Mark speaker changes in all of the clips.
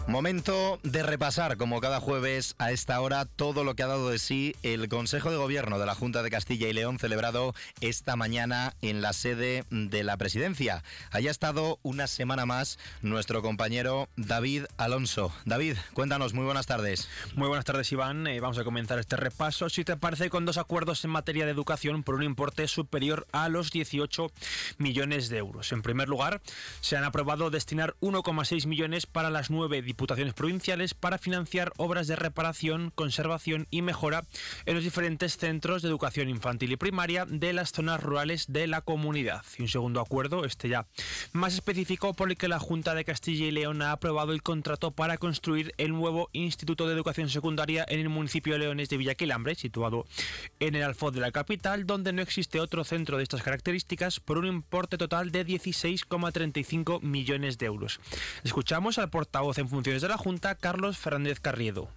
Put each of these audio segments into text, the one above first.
Speaker 1: Momento de repasar, como cada jueves a esta hora, todo lo que ha dado de sí el Consejo de Gobierno de la Junta de Castilla y León, celebrado esta mañana en la sede de la Presidencia. Haya estado una semana más nuestro compañero David Alonso. David, cuéntanos, muy buenas tardes.
Speaker 2: Muy buenas tardes, Iván. Vamos a comenzar este repaso, si te parece, con dos acuerdos en materia de educación por un importe superior a los 18 millones de euros. En primer lugar, se han aprobado destinar 1,6 millones para las 9 diputaciones provinciales para financiar obras de reparación, conservación y mejora en los diferentes centros de educación infantil y primaria de las zonas rurales de la comunidad. Y un segundo acuerdo, este ya más específico, por el que la Junta de Castilla y León ha aprobado el contrato para construir el nuevo Instituto de Educación Secundaria en el municipio de Leones de Villaquilambre, situado en el Alfoz de la capital, donde no existe otro centro de estas características, por un importe total de 16,35 millones de euros. Escuchamos al portavoz en funciones de la Junta, Carlos Fernández Carriedo.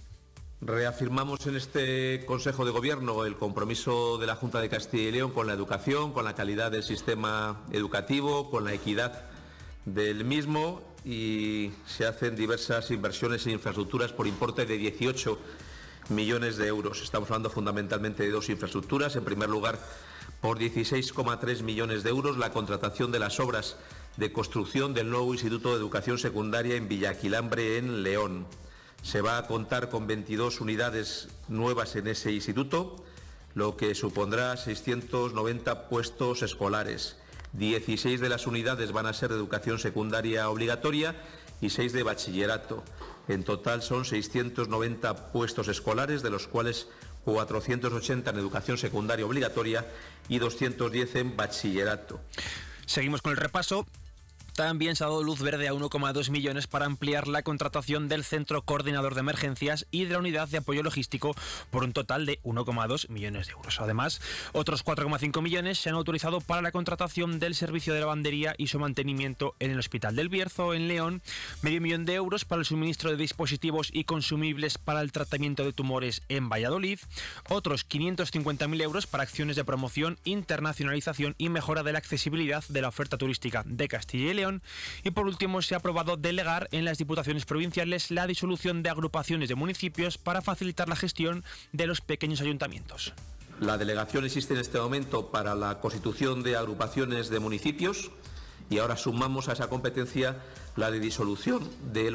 Speaker 3: Reafirmamos en este Consejo de Gobierno el compromiso de la Junta de Castilla y León con la educación, con la calidad del sistema educativo, con la equidad del mismo, y se hacen diversas inversiones en infraestructuras por importe de 18 millones de euros. Estamos hablando fundamentalmente de dos infraestructuras. En primer lugar, por 16,3 millones de euros, la contratación de las obras de construcción del nuevo Instituto de Educación Secundaria en Villaquilambre, en León. Se va a contar con 22 unidades nuevas en ese instituto, lo que supondrá 690 puestos escolares. 16 de las unidades van a ser de educación secundaria obligatoria y 6 de bachillerato. En total son 690 puestos escolares, de los cuales 480 en educación secundaria obligatoria y 210 en bachillerato.
Speaker 2: Seguimos con el repaso. También se ha dado luz verde a 1,2 millones para ampliar la contratación del Centro Coordinador de Emergencias y de la Unidad de Apoyo Logístico por un total de 1,2 millones de euros. Además, otros 4,5 millones se han autorizado para la contratación del servicio de lavandería y su mantenimiento en el Hospital del Bierzo, en León, medio millón de euros para el suministro de dispositivos y consumibles para el tratamiento de tumores en Valladolid, otros 550.000 euros para acciones de promoción, internacionalización y mejora de la accesibilidad de la oferta turística de Castilla y León. Y por último, se ha aprobado delegar en las diputaciones provinciales la disolución de agrupaciones de municipios para facilitar la gestión de los pequeños ayuntamientos.
Speaker 3: La delegación existe en este momento para la constitución de agrupaciones de municipios, y ahora sumamos a esa competencia la de disolución de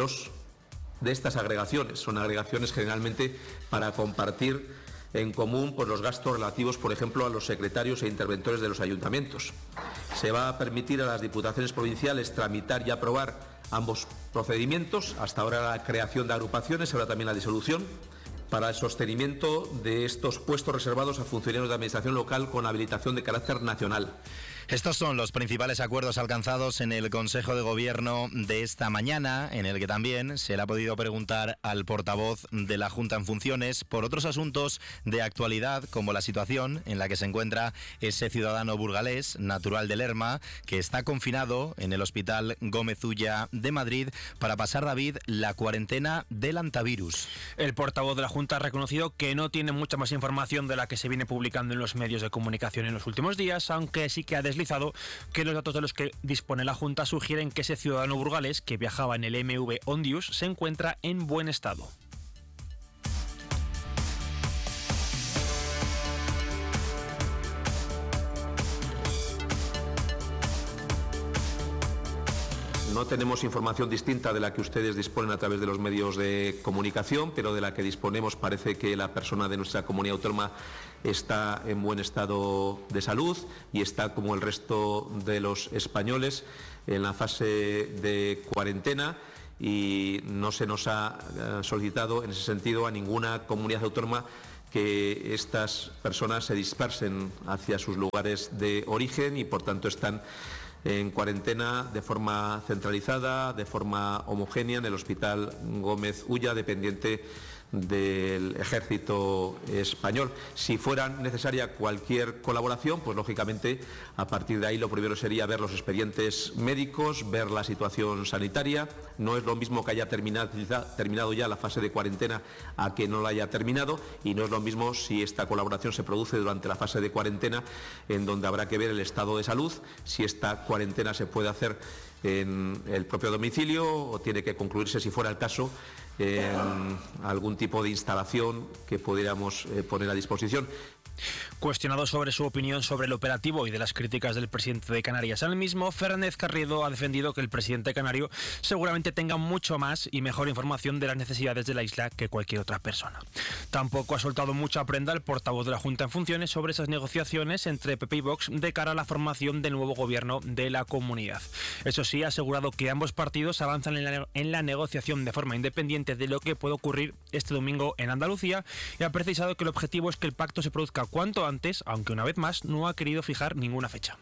Speaker 3: estas agregaciones. Son agregaciones generalmente para compartir en común por los gastos relativos, por ejemplo, a los secretarios e interventores de los ayuntamientos. Se va a permitir a las diputaciones provinciales tramitar y aprobar ambos procedimientos, hasta ahora la creación de agrupaciones, ahora también la disolución, para el sostenimiento de estos puestos reservados a funcionarios de administración local con habilitación de carácter nacional.
Speaker 1: Estos son los principales acuerdos alcanzados en el Consejo de Gobierno de esta mañana, en el que también se le ha podido preguntar al portavoz de la Junta en funciones por otros asuntos de actualidad, como la situación en la que se encuentra ese ciudadano burgalés, natural de Lerma, que está confinado en el Hospital Gómez Ulla de Madrid para pasar, David, la cuarentena del antivirus.
Speaker 2: El portavoz de la Junta ha reconocido que no tiene mucha más información de la que se viene publicando en los medios de comunicación en los últimos días, aunque sí que ha deslizado que los datos de los que dispone la Junta sugieren que ese ciudadano burgalés que viajaba en el MV Ondius se encuentra en buen estado.
Speaker 3: No tenemos información distinta de la que ustedes disponen a través de los medios de comunicación, pero de la que disponemos parece que la persona de nuestra comunidad autónoma está en buen estado de salud y está, como el resto de los españoles, en la fase de cuarentena, y no se nos ha solicitado en ese sentido a ninguna comunidad autónoma que estas personas se dispersen hacia sus lugares de origen, y por tanto están en cuarentena de forma centralizada, de forma homogénea, en el Hospital Gómez Ulla, dependiente del Ejército Español. Si fuera necesaria cualquier colaboración, pues lógicamente a partir de ahí lo primero sería ver los expedientes médicos, ver la situación sanitaria. No es lo mismo que haya terminado ya la fase de cuarentena a que no la haya terminado, y no es lo mismo si esta colaboración se produce durante la fase de cuarentena, en donde habrá que ver el estado de salud, si esta cuarentena se puede hacer en el propio domicilio o tiene que concluirse, si fuera el caso, en algún tipo de instalación que pudiéramos poner a disposición.
Speaker 2: Cuestionado sobre su opinión sobre el operativo y de las críticas del presidente de Canarias al mismo, Fernández Carriedo ha defendido que el presidente canario seguramente tenga mucho más y mejor información de las necesidades de la isla que cualquier otra persona. Tampoco ha soltado mucha prenda el portavoz de la Junta en funciones sobre esas negociaciones entre PP y Vox de cara a la formación del nuevo gobierno de la comunidad. Eso sí, ha asegurado que ambos partidos avanzan en la negociación de forma independiente de lo que puede ocurrir este domingo en Andalucía y ha precisado que el objetivo es que el pacto se produzca cuanto antes, aunque una vez más no ha querido fijar ninguna fecha.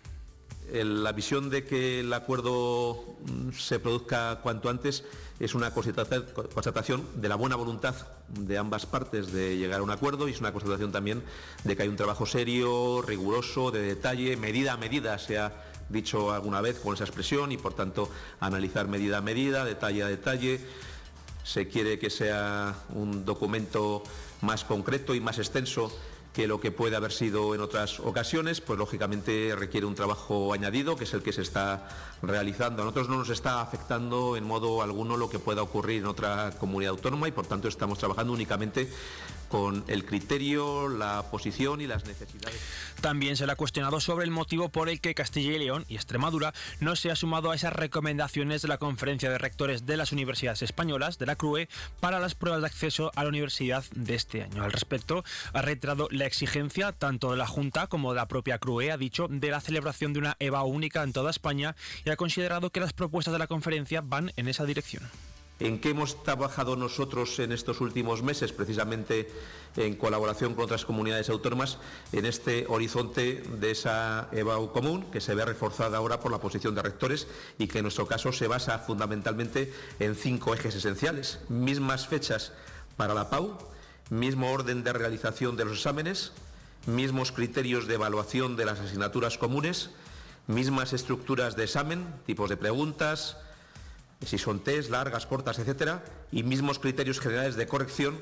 Speaker 3: La visión de que el acuerdo se produzca cuanto antes es una constatación de la buena voluntad de ambas partes de llegar a un acuerdo y es una constatación también de que hay un trabajo serio, riguroso, de detalle, medida a medida, se ha dicho alguna vez con esa expresión, y por tanto analizar medida a medida, detalle a detalle. Se quiere que sea un documento más concreto y más extenso que lo que puede haber sido en otras ocasiones, pues lógicamente requiere un trabajo añadido, que es el que se está realizando. A nosotros no nos está afectando en modo alguno lo que pueda ocurrir en otra comunidad autónoma y por tanto estamos trabajando únicamente con el criterio, la posición y las necesidades.
Speaker 2: También se le ha cuestionado sobre el motivo por el que Castilla y León y Extremadura no se ha sumado a esas recomendaciones de la Conferencia de Rectores de las Universidades Españolas, de la CRUE, para las pruebas de acceso a la universidad de este año. Al respecto, ha reiterado la exigencia, tanto de la Junta como de la propia CRUE, ha dicho, de la celebración de una EBAU única en toda España y ha considerado que las propuestas de la conferencia van en esa dirección.
Speaker 3: ¿En qué hemos trabajado nosotros en estos últimos meses? Precisamente en colaboración con otras comunidades autónomas en este horizonte de esa EBAU común, que se ve reforzada ahora por la posición de rectores y que en nuestro caso se basa fundamentalmente en 5 ejes esenciales. Mismas fechas para la PAU, mismo orden de realización de los exámenes, mismos criterios de evaluación de las asignaturas comunes, mismas estructuras de examen, tipos de preguntas, si son test, largas, cortas, etcétera, y mismos criterios generales de corrección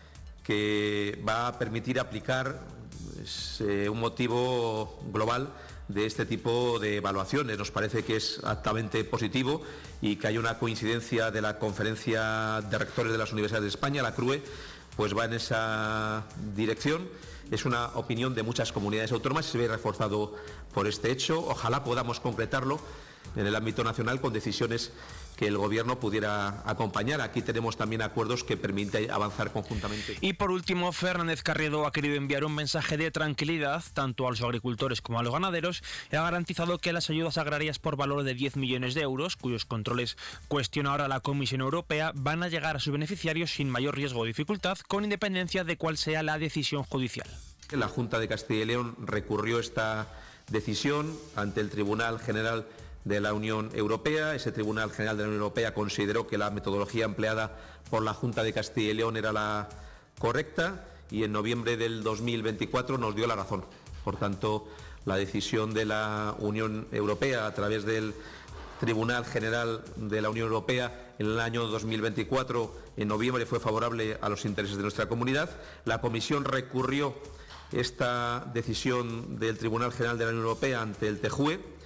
Speaker 3: que va a permitir aplicar un motivo global de este tipo de evaluaciones. Nos parece que es altamente positivo y que hay una coincidencia de la Conferencia de Rectores de las Universidades de España, la CRUE, pues va en esa dirección. Es una opinión de muchas comunidades autónomas y se ve reforzado por este hecho. Ojalá podamos concretarlo en el ámbito nacional con decisiones que el Gobierno pudiera acompañar. Aquí tenemos también acuerdos que permiten avanzar conjuntamente.
Speaker 2: Y por último, Fernández Carriedo ha querido enviar un mensaje de tranquilidad tanto a los agricultores como a los ganaderos y ha garantizado que las ayudas agrarias por valor de 10 millones de euros, cuyos controles cuestiona ahora la Comisión Europea, van a llegar a sus beneficiarios sin mayor riesgo o dificultad, con independencia de cuál sea la decisión judicial.
Speaker 3: La Junta de Castilla y León recurrió esta decisión ante el Tribunal General de la Unión Europea. Ese Tribunal General de la Unión Europea consideró que la metodología empleada por la Junta de Castilla y León era la correcta y en noviembre del 2024 nos dio la razón. Por tanto, la decisión de la Unión Europea a través del Tribunal General de la Unión Europea en el año 2024, en noviembre, fue favorable a los intereses de nuestra comunidad. La Comisión recurrió esta decisión del Tribunal General de la Unión Europea ante el TJUE.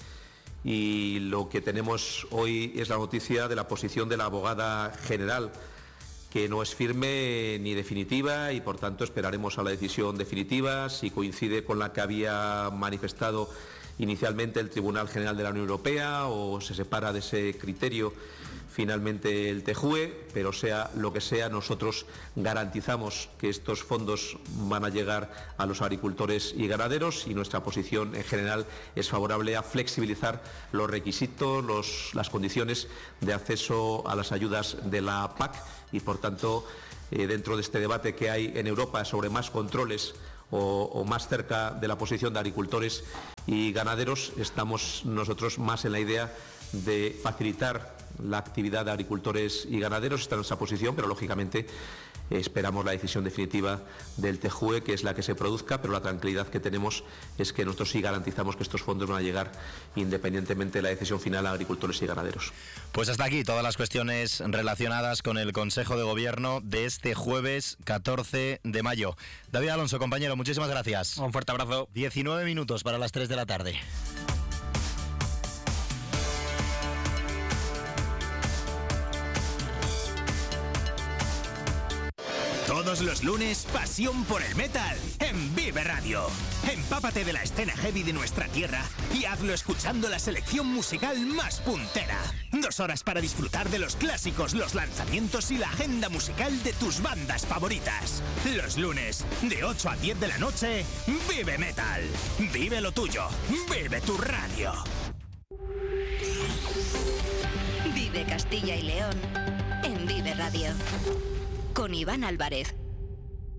Speaker 3: Y lo que tenemos hoy es la noticia de la posición de la abogada general, que no es firme ni definitiva y por tanto esperaremos a la decisión definitiva. Si coincide con la que había manifestado inicialmente el Tribunal General de la Unión Europea o se separa de ese criterio finalmente el TJUE, pero sea lo que sea, nosotros garantizamos que estos fondos van a llegar a los agricultores y nuestra posición en general es favorable a flexibilizar los requisitos, las condiciones de acceso a las ayudas de la PAC y por tanto dentro de este debate que hay en Europa sobre más controles o más cerca de la posición de agricultores y ganaderos, estamos nosotros más en la idea de facilitar la actividad de agricultores y ganaderos. Está en nuestra posición, pero lógicamente esperamos la decisión definitiva del TJUE, que es la que se produzca, pero la tranquilidad que tenemos es que nosotros sí garantizamos que estos fondos van a llegar independientemente de la decisión final a agricultores y ganaderos.
Speaker 1: Pues hasta aquí todas las cuestiones relacionadas con el Consejo de Gobierno de este jueves 14 de mayo. David Alonso, compañero, muchísimas gracias.
Speaker 2: Un fuerte abrazo.
Speaker 1: 19 minutos para las 3 de la tarde.
Speaker 4: Todos los lunes, pasión por el metal en Vive Radio. Empápate de la escena heavy de nuestra tierra y hazlo escuchando la selección musical más puntera. 2 horas para disfrutar de los clásicos, los lanzamientos y la agenda musical de tus bandas favoritas. Los lunes, de 8 a 10 de la noche, Vive Metal. Vive lo tuyo. Vive tu radio.
Speaker 5: Vive Castilla y León en Vive Radio. Con Iván Álvarez.